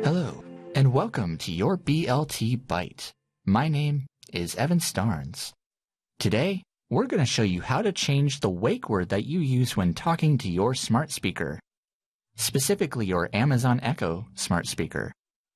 Hello, and welcome to your BLT Bite. My name is Evan Starnes. Today, we're going to show you how to change the wake word that you use when talking to your smart speaker, specifically your Amazon Echo smart speaker.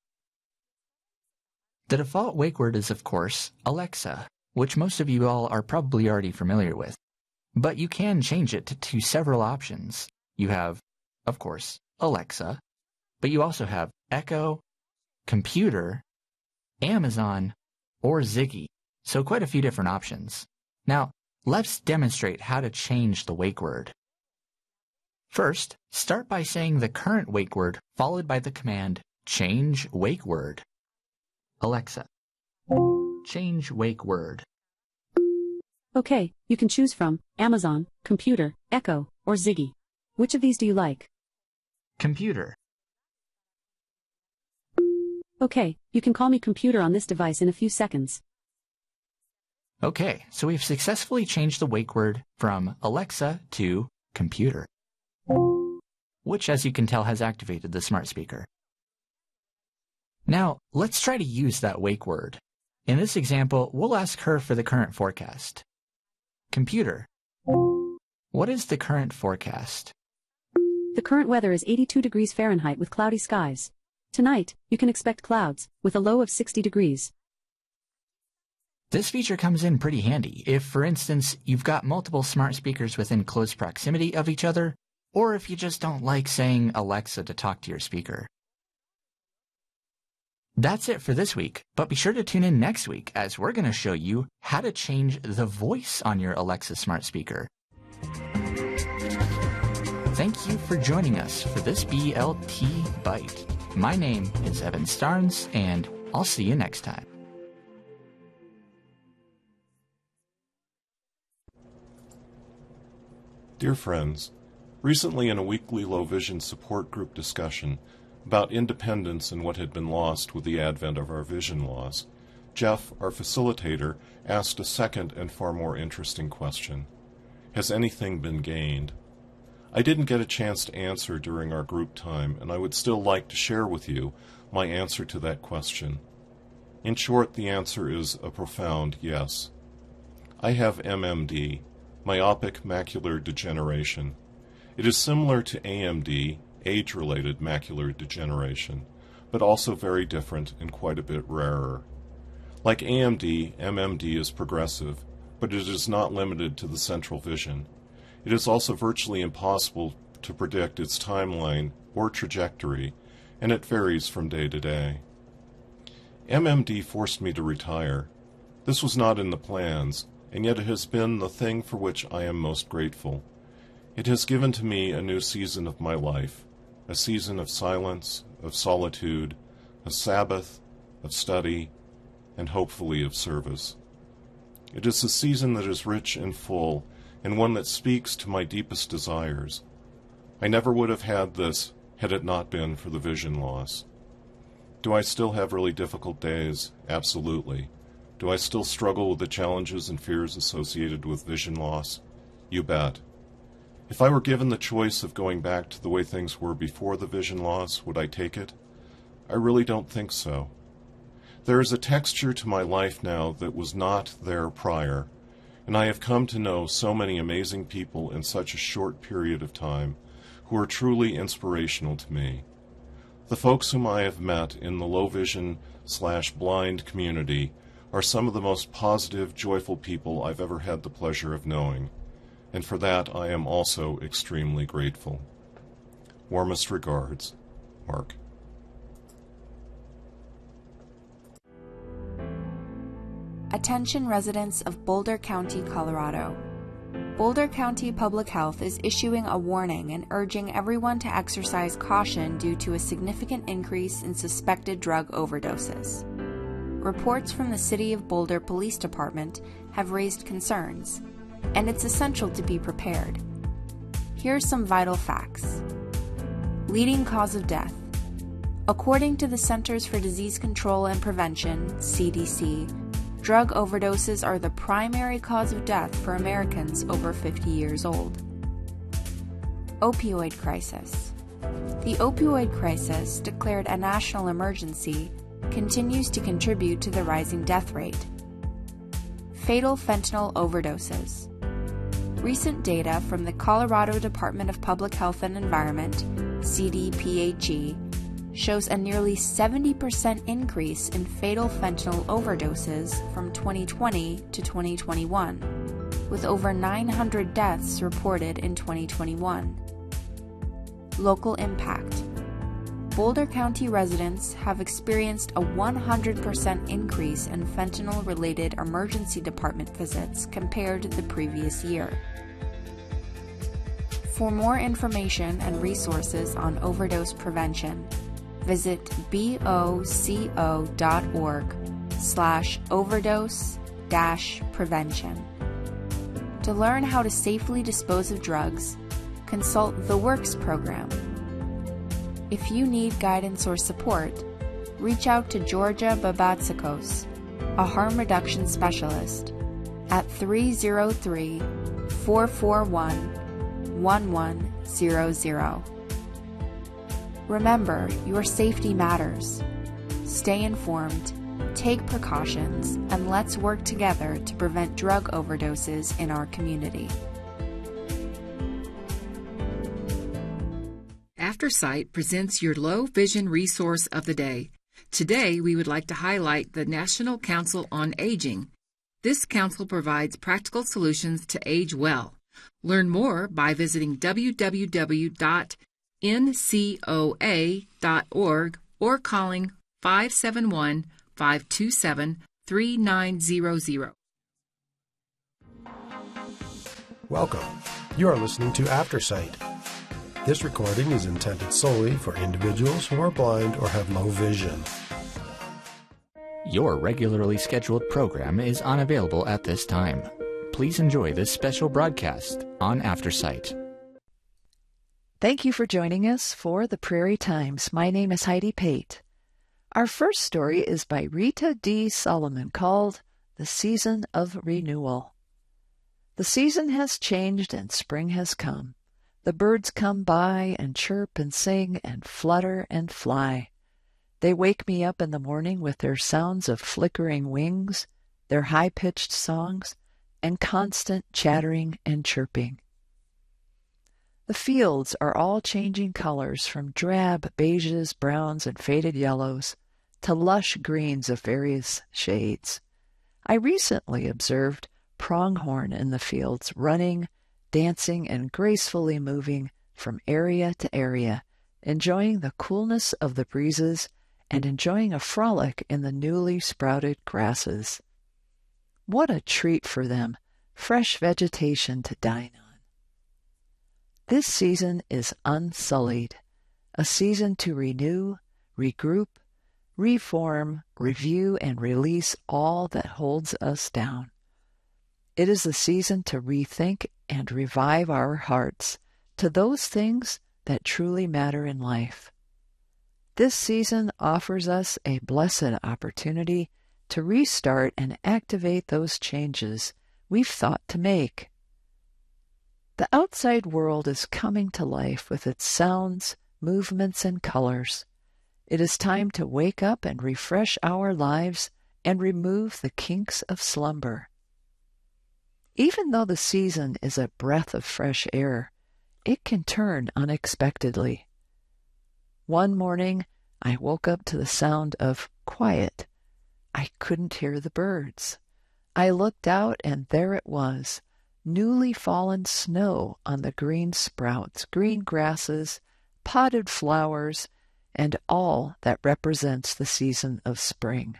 The default wake word is, of course, Alexa, which most of you all are probably already familiar with. But you can change it to several options. You have, of course, Alexa, but you also have Echo, Computer, Amazon, or Ziggy, so quite a few different options. Now, let's demonstrate how to change the wake word. First, start by saying the current wake word followed by the command change wake word. Alexa, change wake word. Okay, you can choose from Amazon, Computer, Echo, or Ziggy. Which of these do you like? Computer. Okay, you can call me Computer on this device in a few seconds. Okay, so we've successfully changed the wake word from Alexa to Computer, which, as you can tell, has activated the smart speaker. Now, let's try to use that wake word. In this example, we'll ask her for the current forecast. Computer, what is the current forecast? The current weather is 82 degrees Fahrenheit with cloudy skies. Tonight, you can expect clouds, with a low of 60 degrees. This feature comes in pretty handy if, for instance, you've got multiple smart speakers within close proximity of each other, or if you just don't like saying Alexa to talk to your speaker. That's it for this week, but be sure to tune in next week as we're going to show you how to change the voice on your Alexa smart speaker. Thank you for joining us for this BLT Bite. My name is Evan Starnes, and I'll see you next time. Dear friends, recently in a weekly low vision support group discussion about independence and what had been lost with the advent of our vision loss, Jeff, our facilitator, asked a second and far more interesting question. Has anything been gained? I didn't get a chance to answer during our group time, and I would still like to share with you my answer to that question. In short, the answer is a profound yes. I have MMD, myopic macular degeneration. It is similar to AMD, age-related macular degeneration, but also very different and quite a bit rarer. Like AMD, MMD is progressive, but it is not limited to the central vision. It is also virtually impossible to predict its timeline or trajectory, and it varies from day to day. MMD forced me to retire. This was not in the plans, and yet it has been the thing for which I am most grateful. It has given to me a new season of my life, a season of silence, of solitude, a Sabbath, of study, and hopefully of service. It is a season that is rich and full, and one that speaks to my deepest desires. I never would have had this had it not been for the vision loss. Do I still have really difficult days? Absolutely. Do I still struggle with the challenges and fears associated with vision loss? You bet. If I were given the choice of going back to the way things were before the vision loss, would I take it? I really don't think so. There is a texture to my life now that was not there prior, and I have come to know so many amazing people in such a short period of time who are truly inspirational to me. The folks whom I have met in the low vision/blind community are some of the most positive, joyful people I've ever had the pleasure of knowing, and for that I am also extremely grateful. Warmest regards, Mark. Attention residents of Boulder County, Colorado. Boulder County Public Health is issuing a warning and urging everyone to exercise caution due to a significant increase in suspected drug overdoses. Reports from the City of Boulder Police Department have raised concerns, and it's essential to be prepared. Here are some vital facts. Leading cause of death. According to the Centers for Disease Control and Prevention, CDC, drug overdoses are the primary cause of death for Americans over 50 years old. Opioid crisis. The opioid crisis, declared a national emergency, continues to contribute to the rising death rate. Fatal fentanyl overdoses. Recent data from the Colorado Department of Public Health and Environment, CDPHE, shows a nearly 70% increase in fatal fentanyl overdoses from 2020 to 2021, with over 900 deaths reported in 2021. Local impact. Boulder County residents have experienced a 100% increase in fentanyl-related emergency department visits compared to the previous year. For more information and resources on overdose prevention, visit boco.org/overdose-prevention. To learn how to safely dispose of drugs, consult the WORKS program. If you need guidance or support, reach out to Georgia Babatzikos, a harm reduction specialist, at 303-441-1100. Remember, your safety matters. Stay informed, take precautions, and let's work together to prevent drug overdoses in our community. AfterSight presents your low vision resource of the day. Today, we would like to highlight the National Council on Aging. This council provides practical solutions to age well. Learn more by visiting www.ncoa.org or calling 571-527-3900. Welcome. You are listening to AfterSight. This recording is intended solely for individuals who are blind or have low vision. Your regularly scheduled program is unavailable at this time. Please enjoy this special broadcast on AfterSight. Thank you for joining us for the Prairie Times. My name is Heidi Pate. Our first story is by Rita D. Solomon, called The Season of Renewal. The season has changed and spring has come. The birds come by and chirp and sing and flutter and fly. They wake me up in the morning with their sounds of flickering wings, their high-pitched songs, and constant chattering and chirping. The fields are all changing colors from drab beiges, browns, and faded yellows to lush greens of various shades. I recently observed pronghorn in the fields, running, dancing, and gracefully moving from area to area, enjoying the coolness of the breezes and enjoying a frolic in the newly sprouted grasses. What a treat for them, fresh vegetation to dine on. This season is unsullied, a season to renew, regroup, reform, review, and release all that holds us down. It is the season to rethink and revive our hearts to those things that truly matter in life. This season offers us a blessed opportunity to restart and activate those changes we've thought to make. The outside world is coming to life with its sounds, movements, and colors. It is time to wake up and refresh our lives and remove the kinks of slumber. Even though the season is a breath of fresh air, it can turn unexpectedly. One morning, I woke up to the sound of quiet. I couldn't hear the birds. I looked out, and there it was, newly fallen snow on the green sprouts, green grasses, potted flowers, and all that represents the season of spring.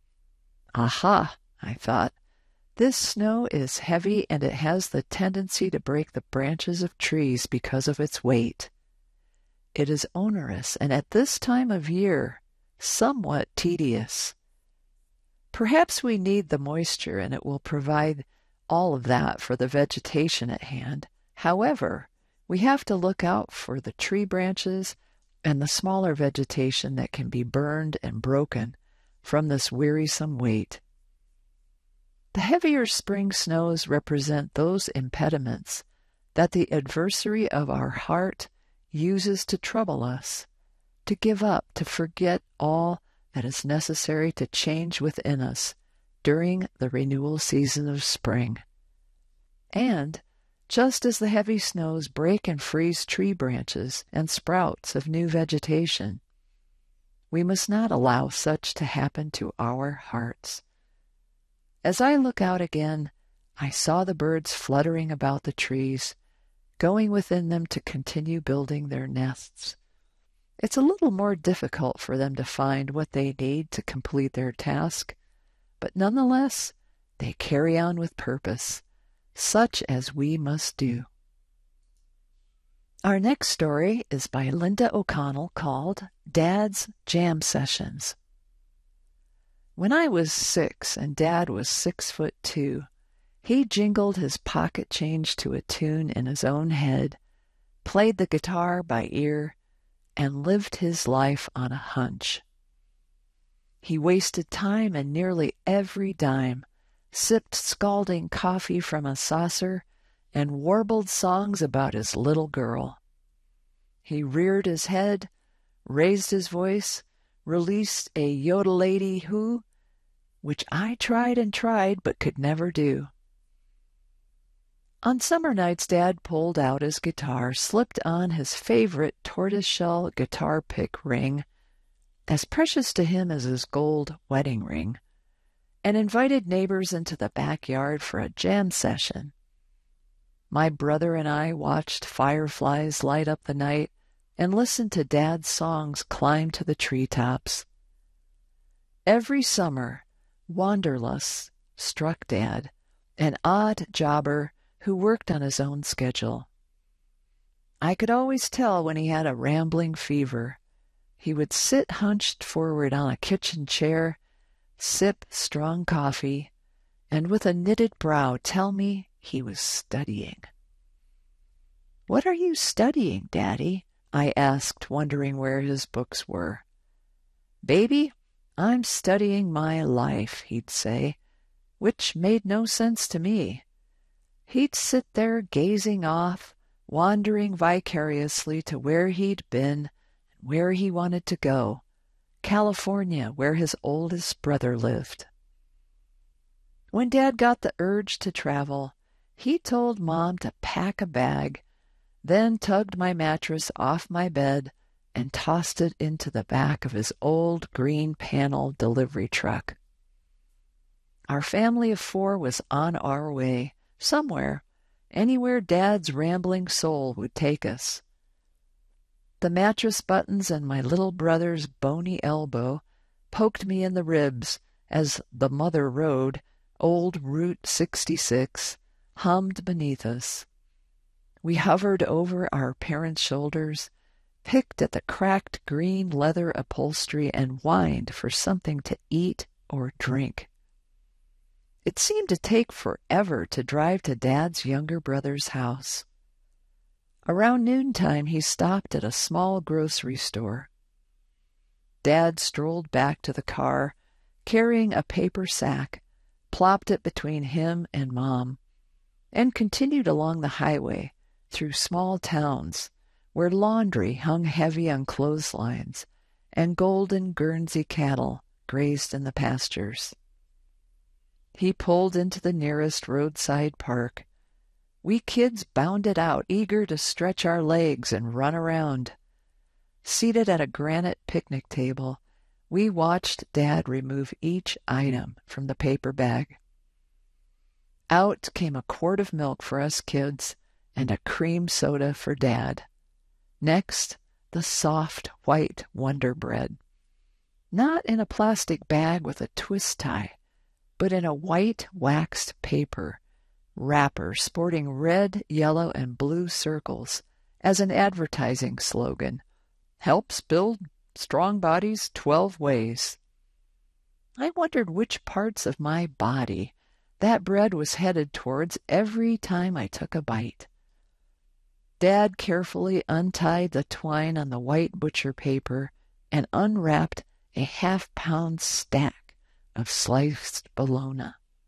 Aha, I thought. This snow is heavy, and it has the tendency to break the branches of trees because of its weight. It is onerous, and at this time of year, somewhat tedious. Perhaps we need the moisture, and it will provide all of that for the vegetation at hand. However, we have to look out for the tree branches and the smaller vegetation that can be burned and broken from this wearisome weight. The heavier spring snows represent those impediments that the adversary of our heart uses to trouble us, to give up, to forget all that is necessary to change within us during the renewal season of spring. And just as the heavy snows break and freeze tree branches and sprouts of new vegetation, we must not allow such to happen to our hearts. As I look out again, I saw the birds fluttering about the trees, going within them to continue building their nests. It's a little more difficult for them to find what they need to complete their task, but nonetheless, they carry on with purpose, such as we must do. Our next story is by Linda O'Connell, called Dad's Jam Sessions. When I was 6 and Dad was 6'2", he jingled his pocket change to a tune in his own head, played the guitar by ear, and lived his life on a hunch. He wasted time and nearly every dime, sipped scalding coffee from a saucer, and warbled songs about his little girl. He reared his head, raised his voice, released a yodel-lady-hoo, which I tried and tried but could never do. On summer nights, Dad pulled out his guitar, slipped on his favorite tortoiseshell guitar pick ring, as precious to him as his gold wedding ring, and invited neighbors into the backyard for a jam session. My brother and I watched fireflies light up the night and listened to Dad's songs climb to the treetops. Every summer, Wanderlust struck Dad, an odd jobber who worked on his own schedule. I could always tell when he had a rambling fever. He would sit hunched forward on a kitchen chair, sip strong coffee, and with a knitted brow tell me he was studying. "What are you studying, Daddy?" I asked, wondering where his books were. "Baby, I'm studying my life," he'd say, which made no sense to me. He'd sit there gazing off, wandering vicariously to where he'd been and where he wanted to go, California, where his oldest brother lived. When Dad got the urge to travel, he told Mom to pack a bag, then tugged my mattress off my bed and tossed it into the back of his old green panel delivery truck. Our family of 4 was on our way, somewhere, anywhere Dad's rambling soul would take us. The mattress buttons and my little brother's bony elbow poked me in the ribs as the Mother Road, old Route 66, hummed beneath us. We hovered over our parents' shoulders, picked at the cracked green leather upholstery, and whined for something to eat or drink. It seemed to take forever to drive to Dad's younger brother's house. Around noontime, he stopped at a small grocery store. Dad strolled back to the car, carrying a paper sack, plopped it between him and Mom, and continued along the highway through small towns where laundry hung heavy on clotheslines and golden Guernsey cattle grazed in the pastures. He pulled into the nearest roadside park. We kids bounded out, eager to stretch our legs and run around. Seated at a granite picnic table, we watched Dad remove each item from the paper bag. Out came a quart of milk for us kids and a cream soda for Dad. Next, the soft white Wonder Bread. Not in a plastic bag with a twist tie, but in a white waxed paper wrapper sporting red, yellow, and blue circles as an advertising slogan. Helps build strong bodies 12 ways. I wondered which parts of my body that bread was headed towards every time I took a bite. Dad carefully untied the twine on the white butcher paper and unwrapped a half-pound stack of sliced bologna.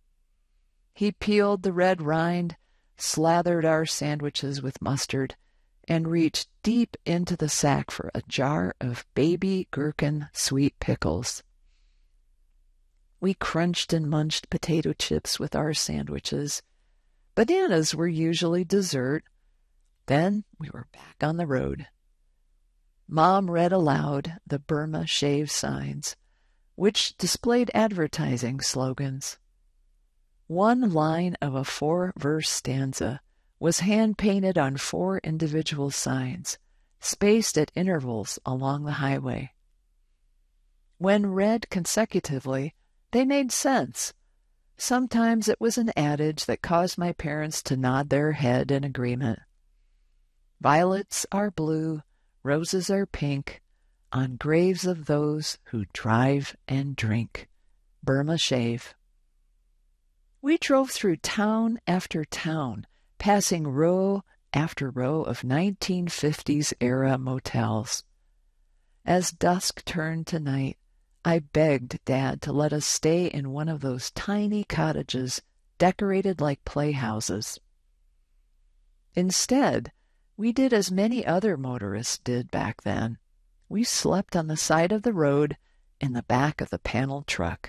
He peeled the red rind, slathered our sandwiches with mustard, and reached deep into the sack for a jar of baby gherkin sweet pickles. We crunched and munched potato chips with our sandwiches. Bananas were usually dessert. Then we were back on the road. Mom read aloud the Burma Shave signs, which displayed advertising slogans. One line of a 4-verse stanza was hand-painted on 4 individual signs, spaced at intervals along the highway. When read consecutively, they made sense. Sometimes it was an adage that caused my parents to nod their head in agreement. Violets are blue, roses are pink, on graves of those who drive and drink. Burma Shave. We drove through town after town, passing row after row of 1950s-era motels. As dusk turned to night, I begged Dad to let us stay in one of those tiny cottages decorated like playhouses. Instead, we did as many other motorists did back then. We slept on the side of the road in the back of the paneled truck.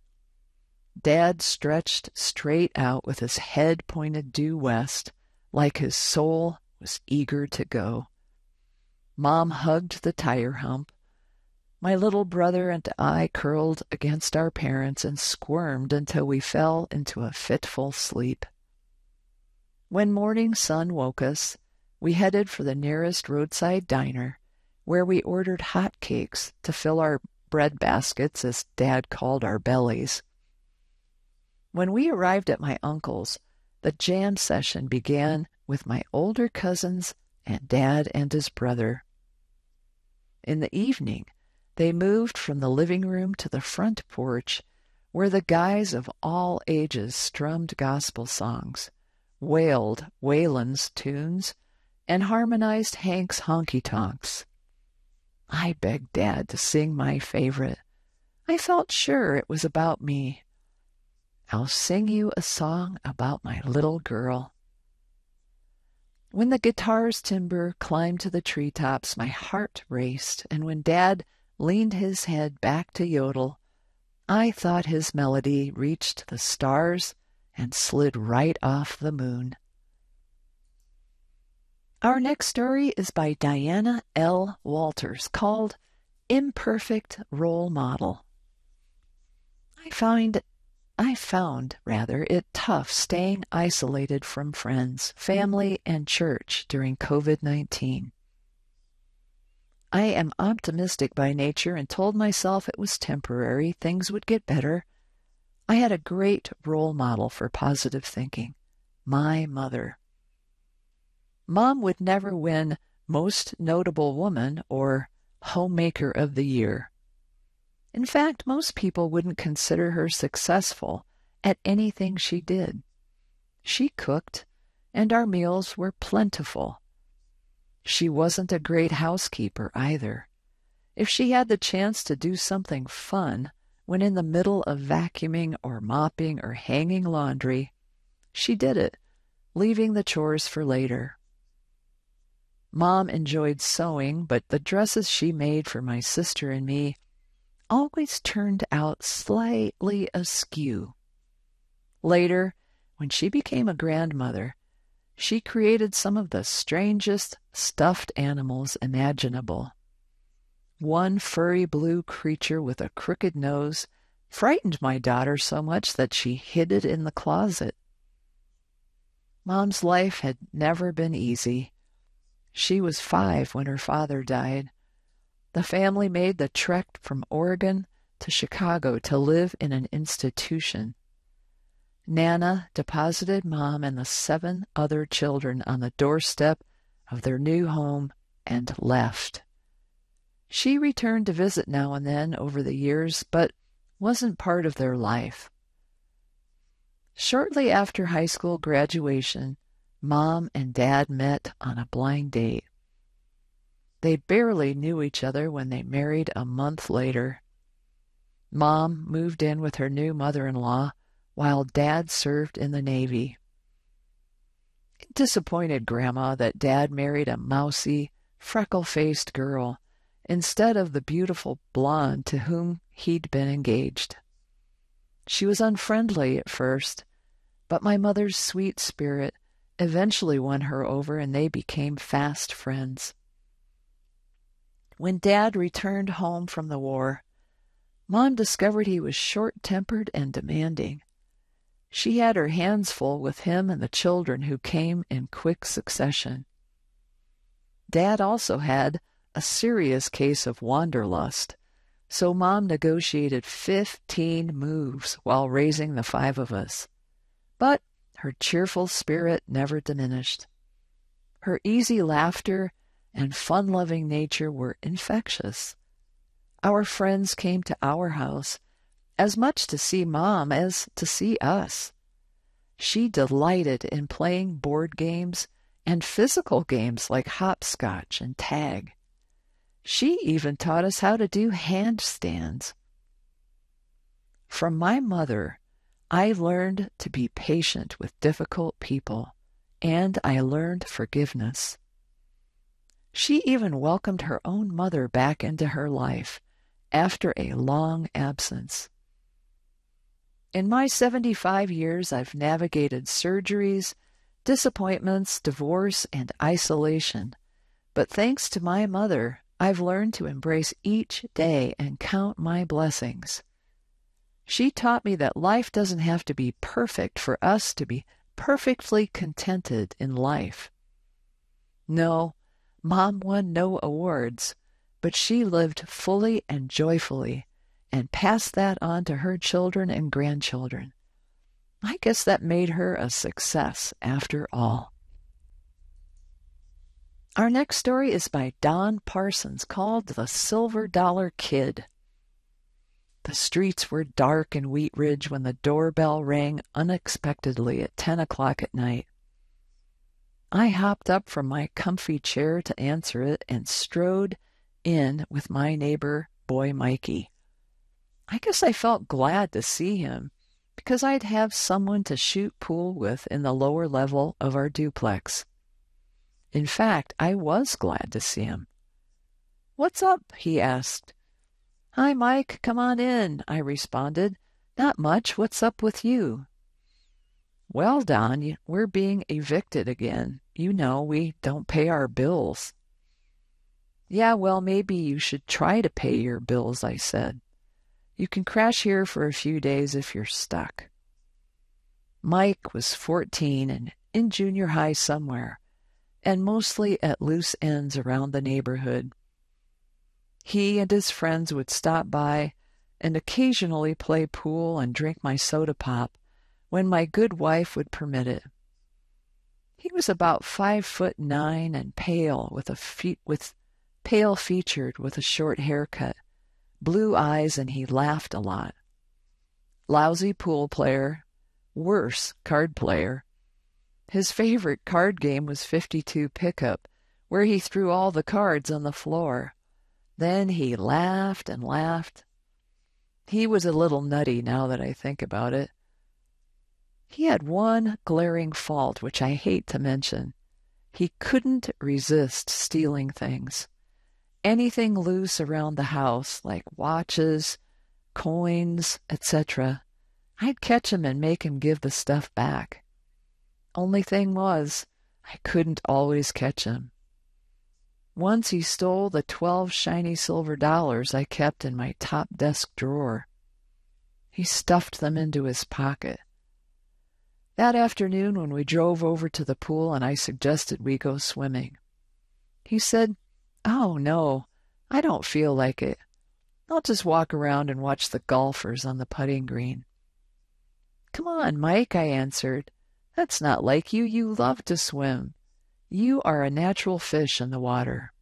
Dad stretched straight out with his head pointed due west, like his soul was eager to go. Mom hugged the tire hump. My little brother and I curled against our parents and squirmed until we fell into a fitful sleep. When morning sun woke us, we headed for the nearest roadside diner, where we ordered hot cakes to fill our bread baskets, as Dad called our bellies. When we arrived at my uncle's, the jam session began with my older cousins and Dad and his brother. In the evening, they moved from the living room to the front porch, where the guys of all ages strummed gospel songs, wailed Waylon's tunes, and harmonized Hank's honky-tonks. I begged Dad to sing my favorite. I felt sure it was about me. I'll sing you a song about my little girl. When the guitar's timbre climbed to the treetops, my heart raced, and when Dad leaned his head back to yodel, I thought his melody reached the stars and slid right off the moon. Our next story is by Diana L. Walters, called Imperfect Role Model. I found it tough staying isolated from friends, family, and church during COVID-19. I am optimistic by nature and told myself it was temporary, things would get better. I had a great role model for positive thinking, my mother. Mom would never win Most Notable Woman or Homemaker of the Year. In fact, most people wouldn't consider her successful at anything she did. She cooked, and our meals were plentiful. She wasn't a great housekeeper either. If she had the chance to do something fun when in the middle of vacuuming or mopping or hanging laundry, she did it, leaving the chores for later. Mom enjoyed sewing, but the dresses she made for my sister and me always turned out slightly askew. Later, when she became a grandmother, she created some of the strangest stuffed animals imaginable. One furry blue creature with a crooked nose frightened my daughter so much that she hid it in the closet. Mom's life had never been easy. She was 5 when her father died. The family made the trek from Oregon to Chicago to live in an institution. Nana deposited Mom and the 7 other children on the doorstep of their new home and left. She returned to visit now and then over the years, but wasn't part of their life. Shortly after high school graduation, Mom and Dad met on a blind date. They barely knew each other when they married a month later. Mom moved in with her new mother-in-law while Dad served in the Navy. It disappointed Grandma that Dad married a mousy, freckle-faced girl instead of the beautiful blonde to whom he'd been engaged. She was unfriendly at first, but my mother's sweet spirit eventually won her over and they became fast friends. When Dad returned home from the war, Mom discovered he was short-tempered and demanding. She had her hands full with him and the children who came in quick succession. Dad also had a serious case of wanderlust, so Mom negotiated 15 moves while raising the 5 of us. But her cheerful spirit never diminished. Her easy laughter and fun-loving nature were infectious. Our friends came to our house as much to see Mom as to see us. She delighted in playing board games and physical games like hopscotch and tag. She even taught us how to do handstands. From my mother, I learned to be patient with difficult people, and I learned forgiveness. She even welcomed her own mother back into her life after a long absence. In my 75 years, I've navigated surgeries, disappointments, divorce, and isolation. But thanks to my mother, I've learned to embrace each day and count my blessings. She taught me that life doesn't have to be perfect for us to be perfectly contented in life. No, Mom won no awards, but she lived fully and joyfully and passed that on to her children and grandchildren. I guess that made her a success after all. Our next story is by Don Parsons, called The Silver Dollar Kid. The streets were dark in Wheat Ridge when the doorbell rang unexpectedly at 10 o'clock at night. I hopped up from my comfy chair to answer it and strode in with my neighbor, boy Mikey. I guess I felt glad to see him because I'd have someone to shoot pool with in the lower level of our duplex. In fact, I was glad to see him. "What's up?" he asked. "Hi, Mike, come on in," I responded. "Not much. What's up with you?" "Well, Don, we're being evicted again. You know, we don't pay our bills." "Yeah, well, maybe you should try to pay your bills," I said. "You can crash here for a few days if you're stuck." Mike was 14 and in junior high somewhere, and mostly at loose ends around the neighborhood. He and his friends would stop by and occasionally play pool and drink my soda pop when my good wife would permit it. He was about 5'9" and pale, pale-featured with a short haircut, blue eyes, and he laughed a lot. Lousy pool player, worse card player. His favorite card game was 52 Pickup, where he threw all the cards on the floor. Then he laughed and laughed. He was a little nutty now that I think about it. He had one glaring fault, which I hate to mention. He couldn't resist stealing things. Anything loose around the house, like watches, coins, etc., I'd catch him and make him give the stuff back. Only thing was, I couldn't always catch him. Once he stole the 12 shiny silver dollars I kept in my top desk drawer. He stuffed them into his pocket. That afternoon when we drove over to the pool and I suggested we go swimming, he said, "Oh, no, I don't feel like it. I'll just walk around and watch the golfers on the putting green." "Come on, Mike," I answered. "That's not like you. You love to swim. You are a natural fish in the water."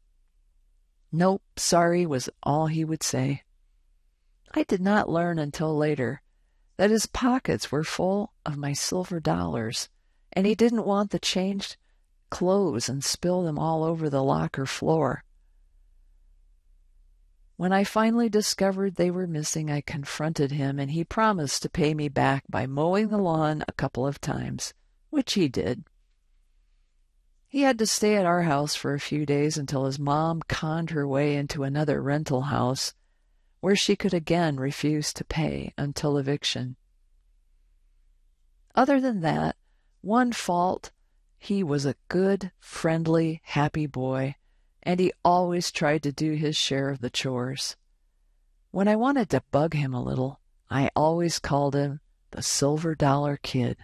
"Nope, sorry," was all he would say. I did not learn until later that his pockets were full of my silver dollars, and he didn't want the changed clothes and spill them all over the locker floor. When I finally discovered they were missing, I confronted him, and he promised to pay me back by mowing the lawn a couple of times, which he did. He had to stay at our house for a few days until his mom conned her way into another rental house where she could again refuse to pay until eviction. Other than that, one fault, he was a good, friendly, happy boy, and he always tried to do his share of the chores. When I wanted to bug him a little, I always called him the Silver Dollar Kid.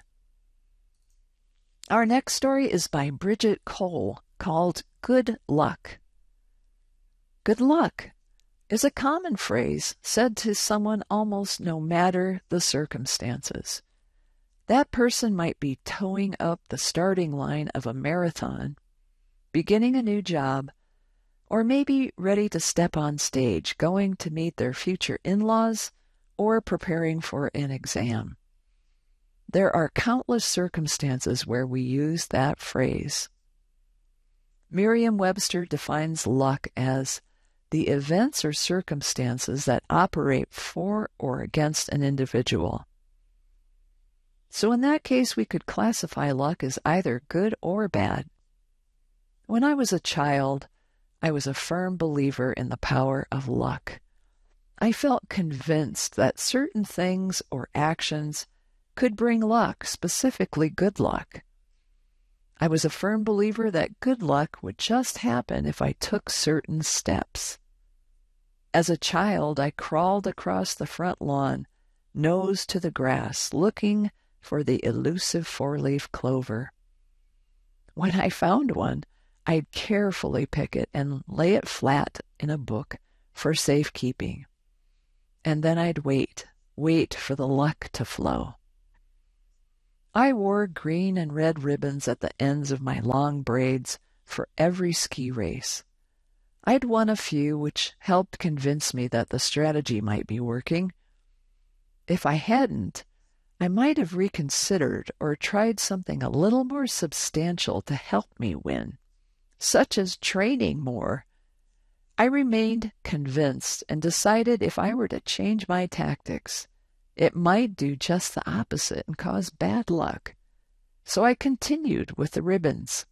Our next story is by Bridget Cole, called Good Luck. Good luck is a common phrase said to someone almost no matter the circumstances. That person might be towing up the starting line of a marathon, beginning a new job, or maybe ready to step on stage, going to meet their future in-laws, or preparing for an exam. There are countless circumstances where we use that phrase. Merriam-Webster defines luck as the events or circumstances that operate for or against an individual. So in that case, we could classify luck as either good or bad. When I was a child, I was a firm believer in the power of luck. I felt convinced that certain things or actions could bring luck, specifically good luck. I was a firm believer that good luck would just happen if I took certain steps. As a child, I crawled across the front lawn, nose to the grass, looking for the elusive four-leaf clover. When I found one, I'd carefully pick it and lay it flat in a book for safekeeping. And then I'd wait for the luck to flow. I wore green and red ribbons at the ends of my long braids for every ski race. I'd won a few, which helped convince me that the strategy might be working. If I hadn't, I might have reconsidered or tried something a little more substantial to help me win, such as training more. I remained convinced and decided if I were to change my tactics, it might do just the opposite and cause bad luck. So I continued with the ribbons.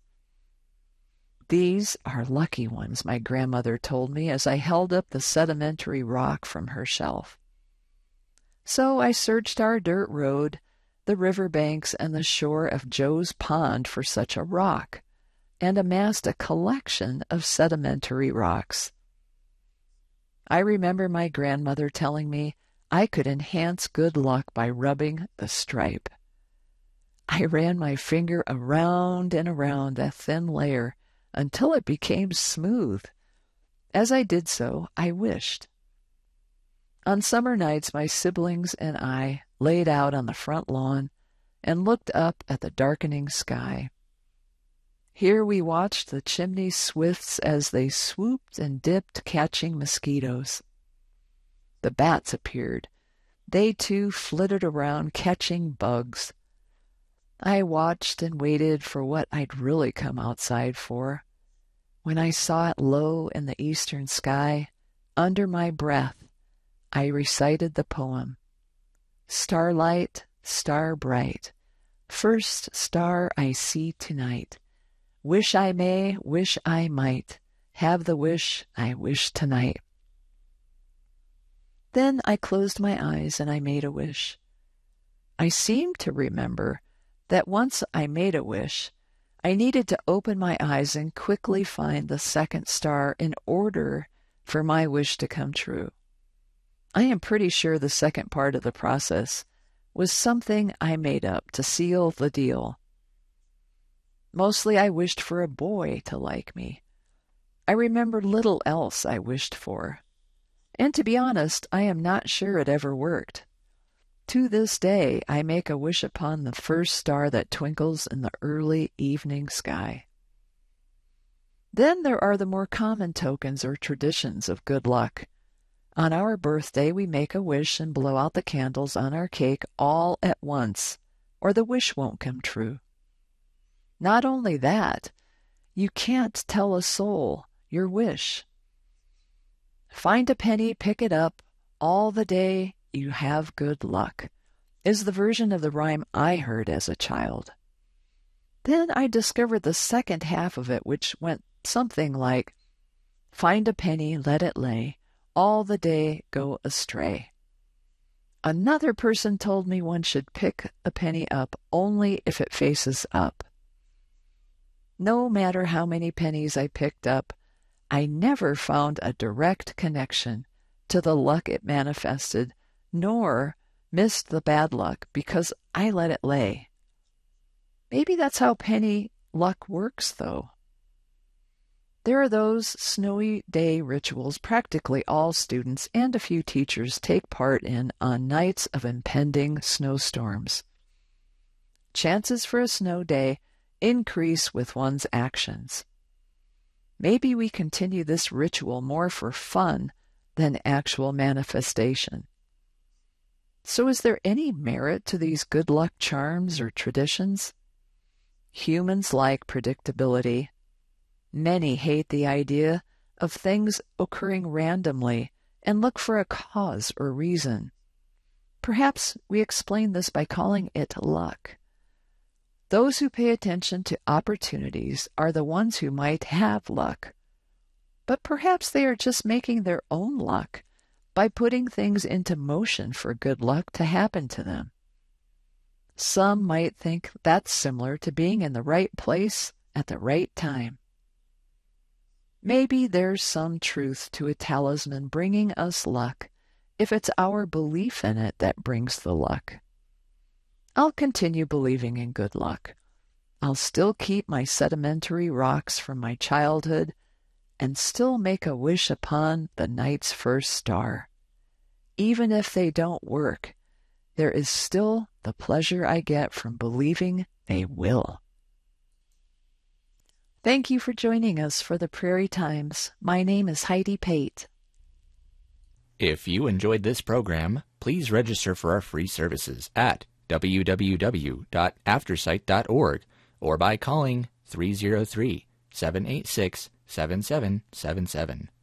These are lucky ones, my grandmother told me as I held up the sedimentary rock from her shelf. So I searched our dirt road, the riverbanks, and the shore of Joe's Pond for such a rock, and amassed a collection of sedimentary rocks. I remember my grandmother telling me I could enhance good luck by rubbing the stripe. I ran my finger around and around that thin layer until it became smooth. As I did so, I wished. On summer nights, my siblings and I laid out on the front lawn and looked up at the darkening sky. Here we watched the chimney swifts as they swooped and dipped, catching mosquitoes. The bats appeared. They too flitted around, catching bugs. I watched and waited for what I'd really come outside for. When I saw it low in the eastern sky, under my breath, I recited the poem. Starlight, star bright, first star I see tonight. Wish I may, wish I might, have the wish I wish tonight. Then I closed my eyes and I made a wish. I seemed to remember that once I made a wish, I needed to open my eyes and quickly find the second star in order for my wish to come true. I am pretty sure the second part of the process was something I made up to seal the deal. Mostly I wished for a boy to like me. I remember little else I wished for. And to be honest, I am not sure it ever worked. To this day, I make a wish upon the first star that twinkles in the early evening sky. Then there are the more common tokens or traditions of good luck. On our birthday, we make a wish and blow out the candles on our cake all at once, or the wish won't come true. Not only that, you can't tell a soul your wish. Find a penny, pick it up, all the day you have good luck, is the version of the rhyme I heard as a child. Then I discovered the second half of it, which went something like, "Find a penny, let it lay, all the day go astray." Another person told me one should pick a penny up only if it faces up. No matter how many pennies I picked up, I never found a direct connection to the luck it manifested, nor missed the bad luck because I let it lay. Maybe that's how penny luck works, though. There are those snowy day rituals practically all students and a few teachers take part in on nights of impending snowstorms. Chances for a snow day increase with one's actions. Maybe we continue this ritual more for fun than actual manifestation. So is there any merit to these good luck charms or traditions? Humans like predictability. Many hate the idea of things occurring randomly and look for a cause or reason. Perhaps we explain this by calling it luck. Those who pay attention to opportunities are the ones who might have luck. But perhaps they are just making their own luck by putting things into motion for good luck to happen to them. Some might think that's similar to being in the right place at the right time. Maybe there's some truth to a talisman bringing us luck if it's our belief in it that brings the luck. I'll continue believing in good luck. I'll still keep my sedimentary rocks from my childhood and still make a wish upon the night's first star. Even if they don't work, there is still the pleasure I get from believing they will. Thank you for joining us for the Prairie Times. My name is Heidi Pate. If you enjoyed this program, please register for our free services at www.aftersight.org or by calling 303-786-7777.